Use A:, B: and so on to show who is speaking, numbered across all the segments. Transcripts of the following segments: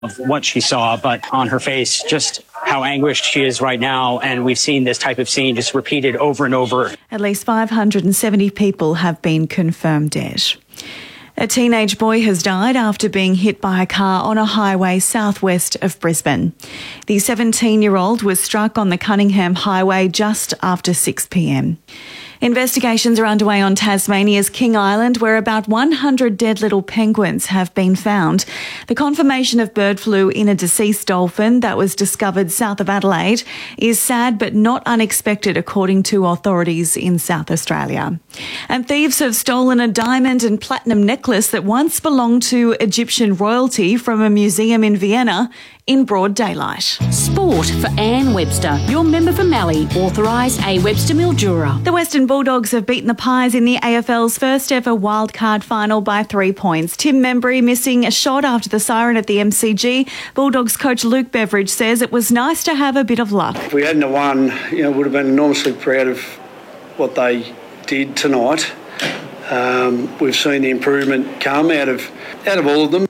A: of what she saw, but on her face, just how anguished she is right now. And we've seen this type of scene just repeated over and over.
B: At least 570 people have been confirmed dead. A teenage boy has died after being hit by a car on a highway southwest of Brisbane. The 17-year-old was struck on the Cunningham Highway just after 6 p.m. Investigations are underway on Tasmania's King Island, where about 100 dead little penguins have been found. The confirmation of bird flu in a deceased dolphin that was discovered south of Adelaide is sad but not unexpected, according to authorities in South Australia. And thieves have stolen a diamond and platinum necklace that once belonged to Egyptian royalty from a museum in Vienna in broad daylight.
C: Sport for Anne Webster, your member for Mallee, authorised A. Webster Mildura.
B: The Western Bulldogs have beaten the Pies in the AFL's first ever wildcard final by 3 points. Tim Membry missing a shot after the siren at the MCG. Bulldogs coach Luke Beveridge says it was nice to have a bit of luck.
D: If we hadn't have won, would have been enormously proud of what they did tonight. We've seen the improvement come out of all of them.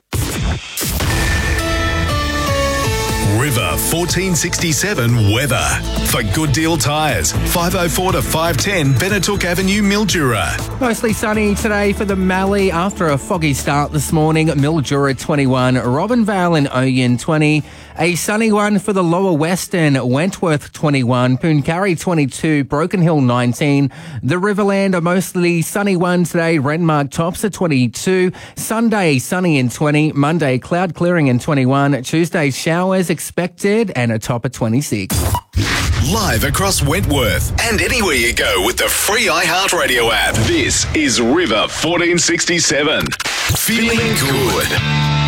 E: River 1467 weather. For Good Deal Tyres, 504 to 510 Benetook Avenue, Mildura.
F: Mostly sunny today for the Mallee after a foggy start this morning. Mildura 21, Robinvale and Oyen 20. A sunny one for the Lower Western, Wentworth 21, Pooncarry 22, Broken Hill 19. The Riverland, a mostly sunny one today. Renmark tops at 22. Sunday sunny in 20. Monday cloud clearing in 21. Tuesday showers expected and a top at 26.
E: Live across Wentworth and anywhere you go with the free iHeartRadio app. This is River 1467. Feeling good.